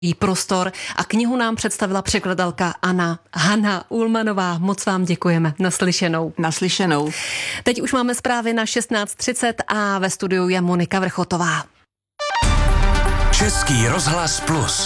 prostor a knihu nám představila překladatelka Hana Ullmanová. Moc vám děkujeme. Naslyšenou. Naslyšenou. Teď už máme zprávy na 16:30 a ve studiu je Monika Vrchotová. Český rozhlas Plus.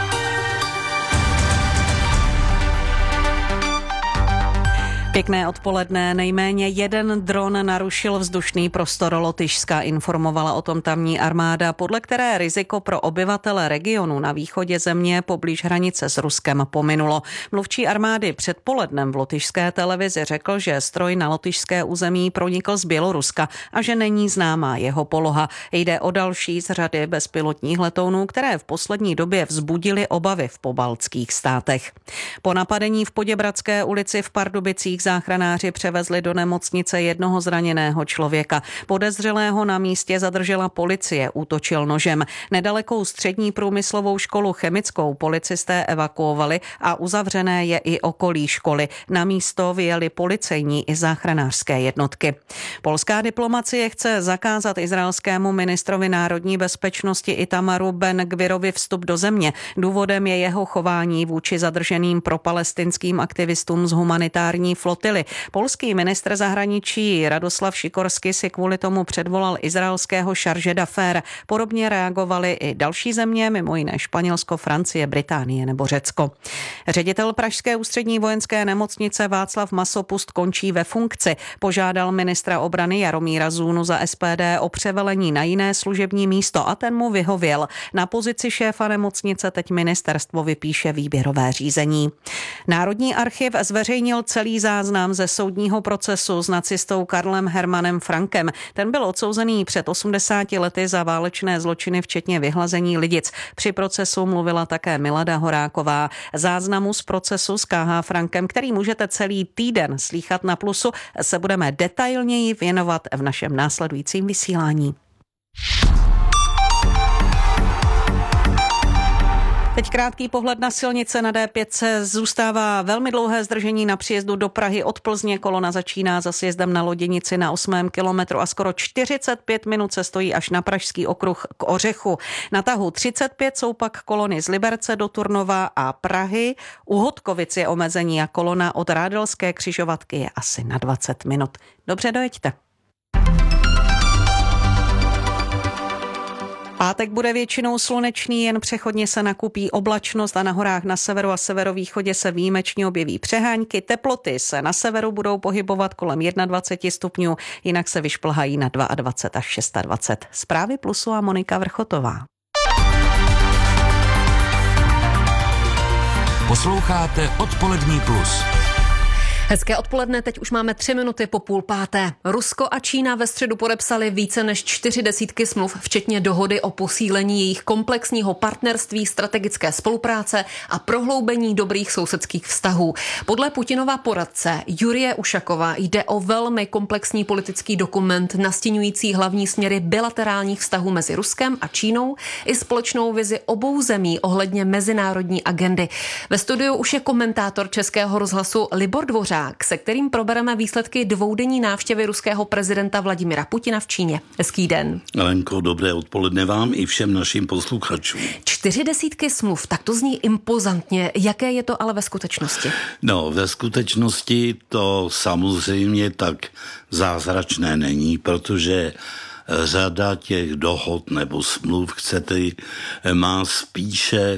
Pěkné odpoledne. Nejméně jeden dron narušil vzdušný prostor Lotyšska, informovala o tom tamní armáda, podle které riziko pro obyvatele regionu na východě země poblíž hranice s Ruskem pominulo. Mluvčí armády předpolednem v lotyšské televizi řekl, že stroj na lotyšské území pronikl z Běloruska a že není známá jeho poloha. Jde o další z řady bezpilotních letounů, které v poslední době vzbudily obavy v pobaltských státech. Po napadení v Poděbradské ulici v Pardubicích záchranáři převezli do nemocnice jednoho zraněného člověka. Podezřelého na místě zadržela policie, útočil nožem. Nedalekou střední průmyslovou školu chemickou policisté evakuovali a uzavřené je i okolí školy. Na místo vyjeli policejní i záchranářské jednotky. Polská diplomacie chce zakázat izraelskému ministrovi národní bezpečnosti Itamaru Ben-Gvirovi vstup do země. Důvodem je jeho chování vůči zadrženým propalestinským aktivistům z humanitární flotily. Polský ministr zahraničí Radoslav Sikorski si kvůli tomu předvolal izraelského šarže d'affaires. Podobně reagovaly i další země, mimo jiné Španělsko, Francie, Británie nebo Řecko. Ředitel pražské ústřední vojenské nemocnice Václav Masopust končí ve funkci. Požádal ministra obrany Jaromíra Zůnu za SPD o převelení na jiné služební místo a ten mu vyhověl. Na pozici šéfa nemocnice teď ministerstvo vypíše výběrové řízení. Národní archiv zveřejnil celý záznam ze soudního procesu s nacistou Karlem Hermanem Frankem. Ten byl odsouzený před 80 lety za válečné zločiny, včetně vyhlazení Lidic. Při procesu mluvila také Milada Horáková. Záznamu z procesu s K.H. Frankem, který můžete celý týden slýchat na Plusu, se budeme detailněji věnovat v našem následujícím vysílání. Teď krátký pohled na silnice. Na D5 zůstává velmi dlouhé zdržení na příjezdu do Prahy od Plzně. Kolona začíná za sjezdem na Loděnici na 8. kilometru a skoro 45 minut se stojí až na Pražský okruh k Ořechu. Na tahu 35 jsou pak kolony z Liberce do Turnova a Prahy. U Hodkovic je omezení a kolona od Rádelské křižovatky je asi na 20 minut. Dobře, dojeďte. Pátek bude většinou slunečný, jen přechodně se nakupí oblačnost a na horách na severu a severovýchodě se výjimečně objeví přehánky. Teploty se na severu budou pohybovat kolem 21 stupňů, jinak se vyšplhají na 22 až 26. Zprávy Plusu a Monika Vrchotová. Posloucháte Odpolední Plus. Hezké odpoledne, teď už máme 3 minuty po 4:30. Rusko a Čína ve středu podepsali více než 40 smluv, včetně dohody o posílení jejich komplexního partnerství, strategické spolupráce a prohloubení dobrých sousedských vztahů. Podle Putinova poradce Jurije Ušakova jde o velmi komplexní politický dokument nastínující hlavní směry bilaterálních vztahů mezi Ruskem a Čínou i společnou vizi obou zemí ohledně mezinárodní agendy. Ve studiu už je komentátor Českého rozhlasu Libor Dvořák, se kterým probereme výsledky dvoudenní návštěvy ruského prezidenta Vladimira Putina v Číně. Hezký den. Lenko, dobré odpoledne vám i všem našim posluchačům. 40 smluv, tak to zní impozantně. Jaké je to ale ve skutečnosti? No, ve skutečnosti to samozřejmě tak zázračné není, protože řada těch dohod nebo smluv, chcete, má spíše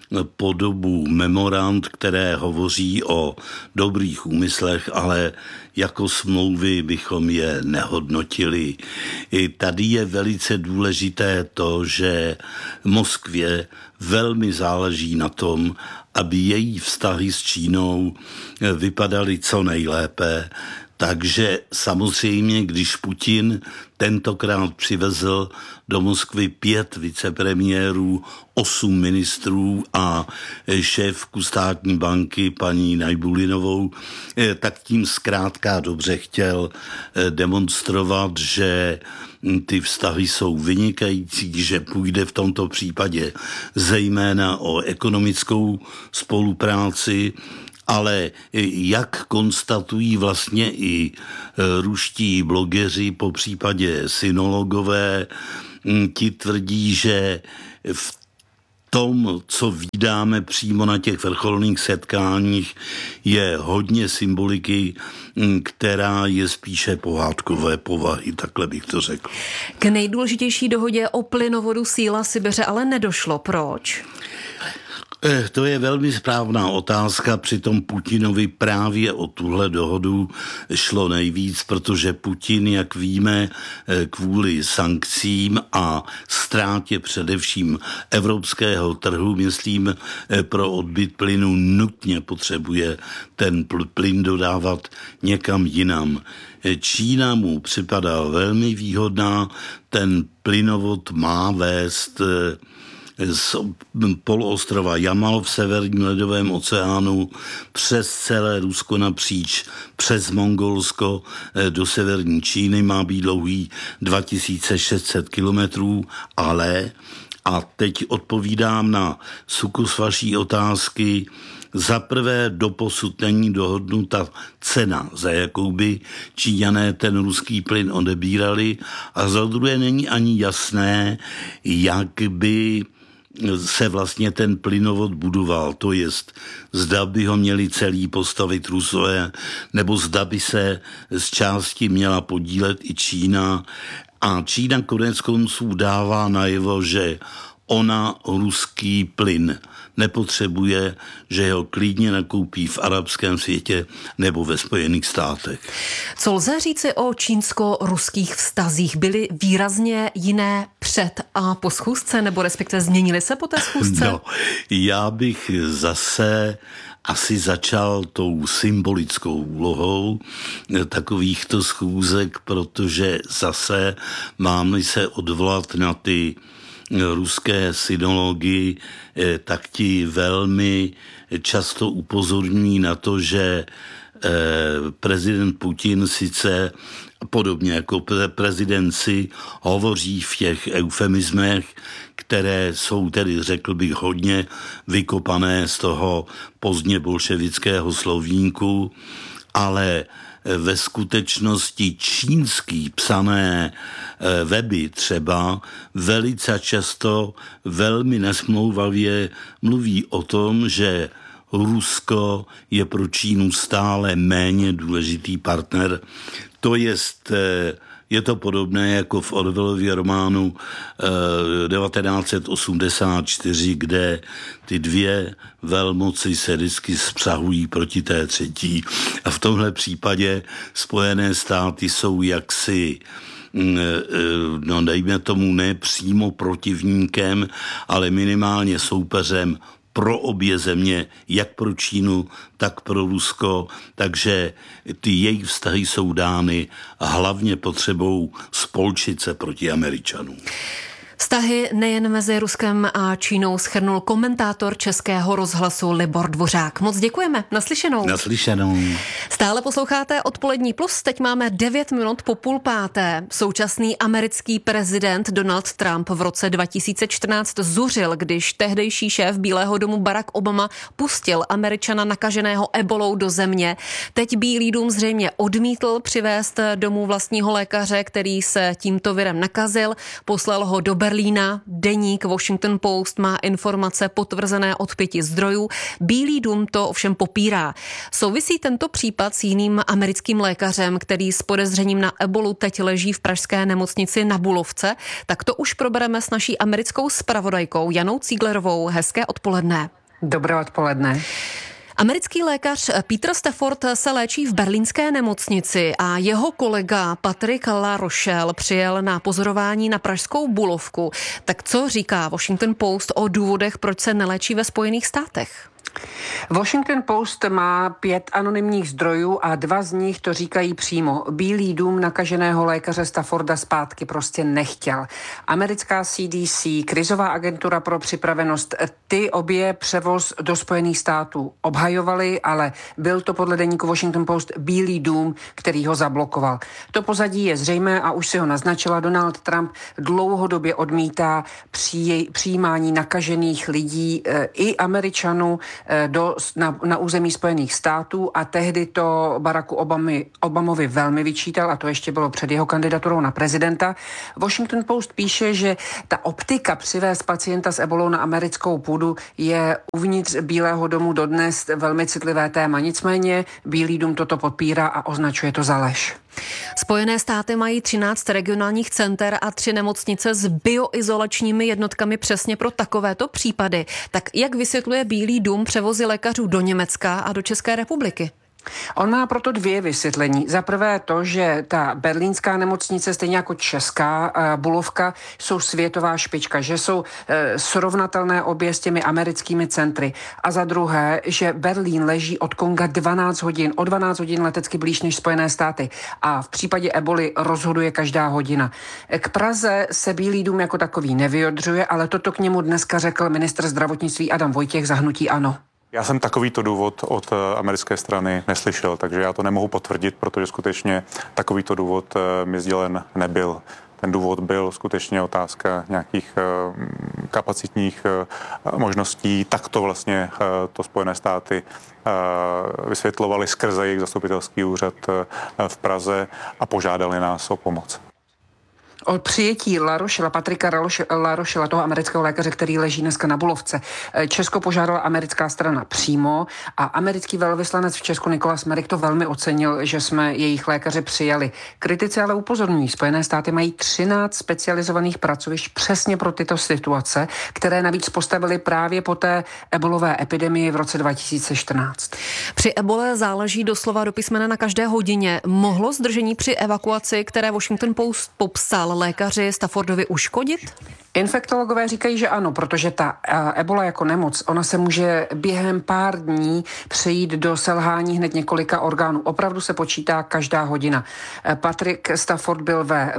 podobu memorand, které hovoří o dobrých úmyslech, ale jako smlouvy bychom je nehodnotili. I tady je velice důležité to, že Moskvě velmi záleží na tom, aby její vztahy s Čínou vypadaly co nejlépe. Takže samozřejmě, když Putin tentokrát přivezl do Moskvy 5 vicepremiérů, 8 ministrů a šéfku státní banky paní Najbulinovou, tak tím zkrátka dobře chtěl demonstrovat, že ty vztahy jsou vynikající, že půjde v tomto případě zejména o ekonomickou spolupráci, ale jak konstatují vlastně i ruští blogeři, po případě sinologové, ti tvrdí, že v tom, co vídáme přímo na těch vrcholných setkáních, je hodně symboliky, která je spíše pohádkové povahy, takhle bych to řekl. K nejdůležitější dohodě o plynovodu Síla Sibiře ale nedošlo. Proč? To je velmi správná otázka, přitom Putinovi právě o tuhle dohodu šlo nejvíc, protože Putin, jak víme, kvůli sankcím a ztrátě především evropského trhu, myslím, pro odbyt plynu nutně potřebuje ten plyn dodávat někam jinam. Čína mu připadá velmi výhodná, ten plynovod má vést z poloostrova Jamal v severním ledovém oceánu přes celé Rusko napříč, přes Mongolsko do severní Číny, má být dlouhý 2600 kilometrů, ale, a teď odpovídám na sukus vaší otázky, za prvé doposud není dohodnuta cena, za jakou by Číňané ten ruský plyn odebírali, a za druhé není ani jasné, jak by se vlastně ten plynovod budoval, to jest, zda by ho měli celý postavit Rusové, nebo zda by se z části měla podílet i Čína. A Čína konec konců dává najevo, že ona ruský plyn nepotřebuje, že ho klidně nakoupí v arabském světě nebo ve Spojených státech. Co lze říci o čínsko-ruských vztazích? Byly výrazně jiné před a po schůzce, nebo respektive změnily se po té schůzce? No, já bych zase asi začal tou symbolickou úlohou takovýchto schůzek, protože zase máme se odvolat na ty ruské synology, tak ti velmi často upozorňují na to, že prezident Putin sice podobně jako prezident si hovoří v těch eufemismech, které jsou tedy, řekl bych, hodně vykopané z toho pozdně bolševického slovníku, ale ve skutečnosti čínský psané weby třeba velice často velmi nesmlouvavě mluví o tom, že Rusko je pro Čínu stále méně důležitý partner. To je to podobné jako v Orwellově románu 1984, kde ty dvě velmoci se vždycky spřahují proti té třetí. A v tomhle případě Spojené státy jsou jaksi, no dejme tomu, ne přímo protivníkem, ale minimálně soupeřem pro obě země, jak pro Čínu, tak pro Rusko, takže ty jejich vztahy jsou dány hlavně potřebou spolčit se proti Američanům. Vztahy nejen mezi Ruskem a Čínou shrnul komentátor Českého rozhlasu Libor Dvořák. Moc děkujeme. Naslyšenou. Naslyšenou. Stále posloucháte Odpolední plus. Teď máme 9 minut po 4:30. Současný americký prezident Donald Trump v roce 2014 zuřil, když tehdejší šéf Bílého domu Barack Obama pustil Američana nakaženého ebolou do země. Teď Bílý dům zřejmě odmítl přivést domů vlastního lékaře, který se tímto virem nakazil. Poslal ho do Berlína. Deník Washington Post má informace potvrzené od 5 zdrojů. Bílý dům to ovšem popírá. Souvisí tento případ s jiným americkým lékařem, který s podezřením na ebolu teď leží v pražské nemocnici na Bulovce? Tak to už probereme s naší americkou zpravodajkou Janou Cíglerovou. Hezké odpoledne. Dobré odpoledne. Americký lékař Peter Stafford se léčí v berlínské nemocnici a jeho kolega Patrick LaRochelle přijel na pozorování na pražskou Bulovku. Tak co říká Washington Post o důvodech, proč se neléčí ve Spojených státech? Washington Post má 5 anonymních zdrojů a 2 z nich to říkají přímo. Bílý dům nakaženého lékaře Stafforda zpátky prostě nechtěl. Americká CDC, krizová agentura pro připravenost, ty obě převoz do Spojených států obhajovali, ale byl to podle deníku Washington Post Bílý dům, který ho zablokoval. To pozadí je zřejmé a už si ho naznačila. Donald Trump dlouhodobě odmítá přijímání nakažených lidí i Američanů na území Spojených států a tehdy to Baracku Obamovi velmi vyčítal, a to ještě bylo před jeho kandidaturou na prezidenta. Washington Post píše, že ta optika přivést pacienta s ebolou na americkou půdu je uvnitř Bílého domu dodnes velmi citlivé téma. Nicméně Bílý dům toto podpírá a označuje to za lež. Spojené státy mají 13 regionálních center a 3 nemocnice s bioizolačními jednotkami přesně pro takovéto případy. Tak jak vysvětluje Bílý dům převozy lékařů do Německa a do České republiky? On má proto 2 vysvětlení. Za prvé to, že ta berlínská nemocnice, stejně jako česká Bulovka, jsou světová špička, že jsou srovnatelné obě s těmi americkými centry. A za druhé, že Berlín leží od Konga 12 hodin, o 12 hodin letecky blíž než Spojené státy. A v případě eboli rozhoduje každá hodina. K Praze se Bílý dům jako takový nevyjadřuje, ale toto k němu dneska řekl ministr zdravotnictví Adam Vojtěch za hnutí ANO. Já jsem takovýto důvod od americké strany neslyšel, takže já to nemohu potvrdit, protože skutečně takovýto důvod mi sdělen nebyl. Ten důvod byl skutečně otázka nějakých kapacitních možností. Tak to vlastně to Spojené státy vysvětlovali skrze jejich zastupitelský úřad v Praze a požádali nás o pomoc. O přijetí Patrika Larochela, toho amerického lékaře, který leží dneska na Bulovce, Česko požádala americká strana přímo a americký velvyslanec v Česku Nicholas Merrick to velmi ocenil, že jsme jejich lékaře přijali. Kritici ale upozorňují, Spojené státy mají 13 specializovaných pracovišť přesně pro tyto situace, které navíc postavili právě po té ebolové epidemii v roce 2014. Při ebole záleží doslova do písmene na každé hodině. Mohlo zdržení při evakuaci, které Washington Post popsal, lékaři Staffordovi uškodit? Infektologové říkají, že ano, protože ta ebola jako nemoc, ona se může během pár dní přejít do selhání hned několika orgánů. Opravdu se počítá každá hodina. Peter Stafford byl ve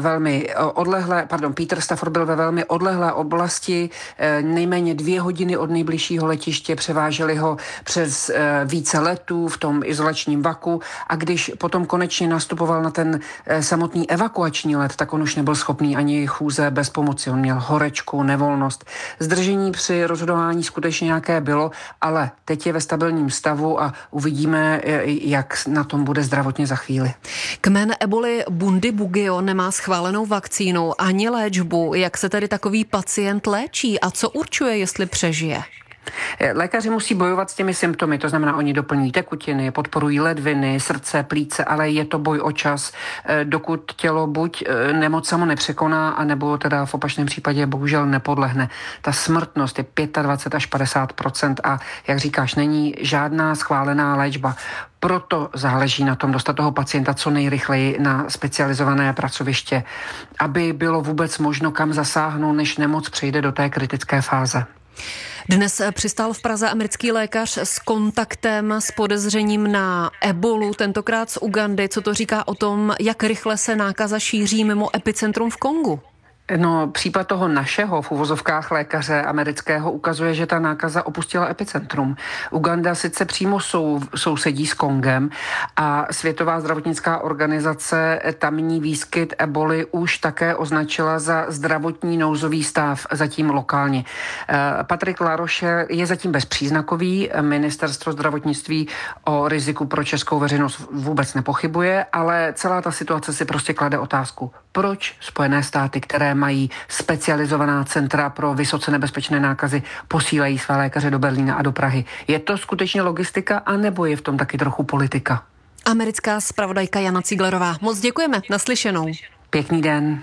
velmi odlehlé oblasti, nejméně 2 hodiny od nejbližšího letiště, převáželi ho přes více letů v tom izolačním vaku a když potom konečně nastupoval na ten samotný evakuační let, tak on už nebyl schopný ani chůze bez pomoci. On měl horečku, nevolnost. Zdržení při rozhodování skutečně nějaké bylo, ale teď je ve stabilním stavu a uvidíme, jak na tom bude zdravotně za chvíli. Kmen eboli Bundibugyo nemá schválenou vakcínu ani léčbu. Jak se tedy takový pacient léčí a co určuje, jestli přežije? Lékaři musí bojovat s těmi symptomy, to znamená, oni doplňují tekutiny, podporují ledviny, srdce, plíce, ale je to boj o čas, dokud tělo buď nemoc samo nepřekoná, anebo teda v opačném případě bohužel nepodlehne. Ta smrtnost je 25 až 50% a jak říkáš, není žádná schválená léčba. Proto záleží na tom dostat toho pacienta co nejrychleji na specializované pracoviště, aby bylo vůbec možno kam zasáhnout, než nemoc přejde do té kritické fáze. Dnes přistál v Praze americký lékař s kontaktem, s podezřením na ebolu, tentokrát z Ugandy. Co to říká o tom, jak rychle se nákaza šíří mimo epicentrum v Kongu? No, případ toho našeho v uvozovkách lékaře amerického ukazuje, že ta nákaza opustila epicentrum. Uganda sice přímo sousedí s Kongem a Světová zdravotnická organizace tamní výskyt eboli už také označila za zdravotní nouzový stav, zatím lokálně. Patrick Laroche je zatím bezpříznakový, ministerstvo zdravotnictví o riziku pro českou veřejnost vůbec nepochybuje, ale celá ta situace si prostě klade otázku, proč Spojené státy, které mají specializovaná centra pro vysoce nebezpečné nákazy, posílají své lékaře do Berlína a do Prahy. Je to skutečně logistika, anebo je v tom taky trochu politika? Americká zpravodajka Jana Cíglerová. Moc děkujeme, naslyšenou. Pěkný den.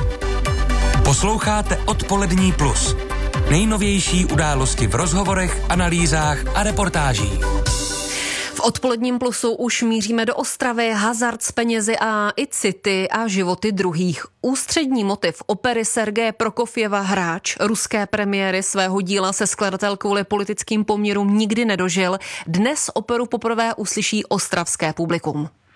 Posloucháte Odpolední plus. Nejnovější události v rozhovorech, analýzách a reportážích. V Odpoledním plusu už míříme do Ostravy, hazard s penězi a i city a životy druhých. Ústřední motiv opery Sergeje Prokofjeva Hráč, ruské premiéry svého díla se skladatel kvůli politickým poměrům nikdy nedožil. Dnes operu poprvé uslyší ostravské publikum.